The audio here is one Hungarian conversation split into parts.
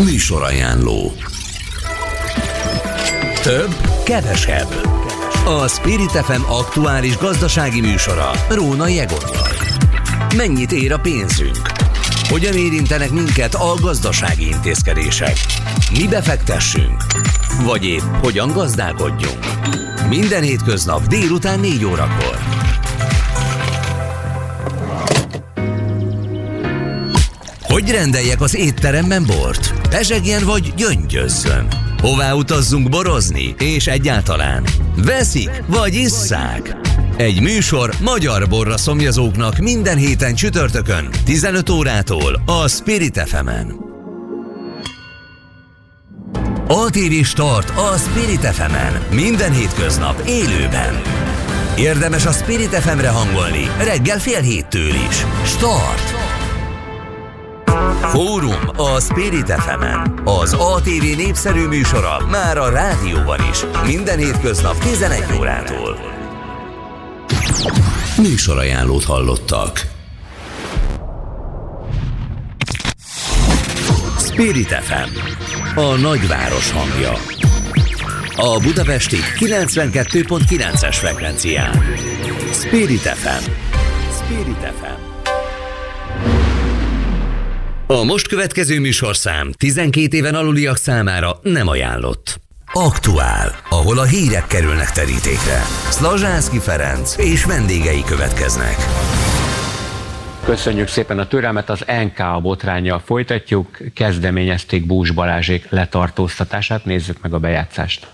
Műsorajánló. Több, kevesebb. A Spirit FM aktuális gazdasági műsora Rónai Egonnal. Mennyit ér a pénzünk? Hogyan érintenek minket a gazdasági intézkedések? Mi befektessünk? Vagy épp hogyan gazdálkodjunk? Minden hétköznap délután 4 órakor. Hogy rendeljek az étteremben bort? Pezsegjen vagy gyöngyözzön? Hová utazzunk borozni? És egyáltalán veszik vagy isszák? Egy műsor magyar borra szomjazóknak minden héten csütörtökön 15 órától a Spirit FM-en. ATV Start a Spirit FM-en minden hétköznap élőben. Érdemes a Spirit FM-re hangolni reggel 6:30 is. Start! Fórum a Spirit FM-en. Az ATV népszerű műsora már a rádióban is. Minden hétköznap 11 órától. Műsorajánlót hallottak. Spirit FM, a nagyváros hangja. A budapesti 92.9-es frekvencián. Spirit FM. Spirit FM. A most következő műsorszám 12 éven aluliak számára nem ajánlott. Aktuál, ahol a hírek kerülnek terítékre. Szlazsánszky Ferenc és vendégei következnek. Köszönjük szépen a türelmet, az NKA botránnyal folytatjuk. Kezdeményezték Bús Balázsék letartóztatását, nézzük meg a bejátszást.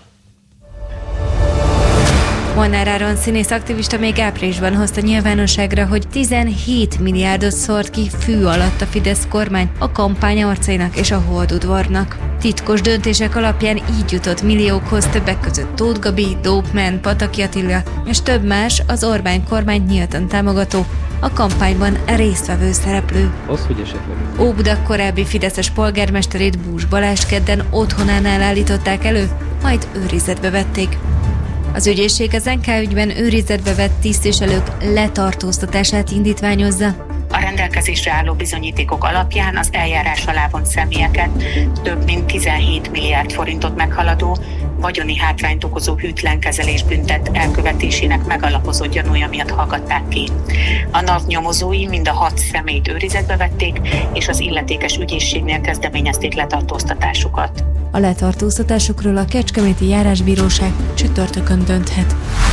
Molnár Áron színész aktivista még áprilisban hozta nyilvánosságra, hogy 17 milliárdot szórt ki fű alatt a Fidesz kormány a kampány arcainak és a holdudvarnak. Titkos döntések alapján így jutott milliókhoz, többek között Tóth Gabi, Dope-man, Pataki Attila és több más az Orbán kormányt nyíltan támogató, a kampányban résztvevő szereplő. Óbuda korábbi fideszes polgármesterét, Bús Balást kedden otthonánál állították elő, majd őrizetbe vették. Az ügyészség az NK ügyben őrizetbe vett tisztviselők letartóztatását indítványozza. A rendelkezésre álló bizonyítékok alapján az eljárás alá vont személyeket több mint 17 milliárd forintot meghaladó, vagyoni hátrányt okozó hűtlen kezelés büntet elkövetésének megalapozott gyanúja miatt hallgatták ki. A NAV nyomozói mind a 6 személyt őrizetbe vették, és az illetékes ügyészségnél kezdeményezték letartóztatásukat. A letartóztatásukról a Kecskeméti Járásbíróság csütörtökön dönthet.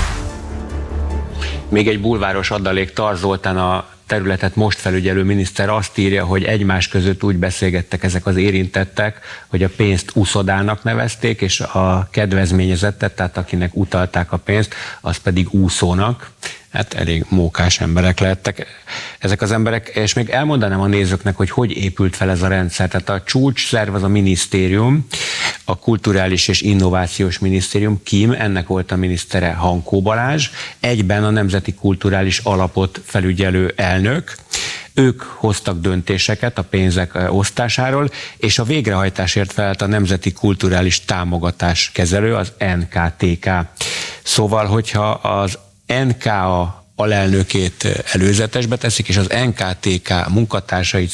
Még egy bulváros adalék, Tar Zoltán, a területet most felügyelő miniszter azt írja, hogy egymás között úgy beszélgettek ezek az érintettek, hogy a pénzt úszodának nevezték, és a kedvezményezettet, tehát akinek utalták a pénzt, az pedig úszónak. Hát elég mókás emberek lehettek ezek az emberek, és még elmondanám a nézőknek, hogy épült fel ez a rendszer. Tehát a csúcs szerv az a minisztérium, a Kulturális és Innovációs Minisztérium, KIM, ennek volt a minisztere Hankó Balázs, egyben a Nemzeti Kulturális Alapot felügyelő elnök. Ők hoztak döntéseket a pénzek osztásáról, és a végrehajtásért felelt a Nemzeti Kulturális Támogatás Kezelő, az NKTK. Szóval, hogyha az NKA alelnökét előzetesbe teszik, és az NKTK munkatársait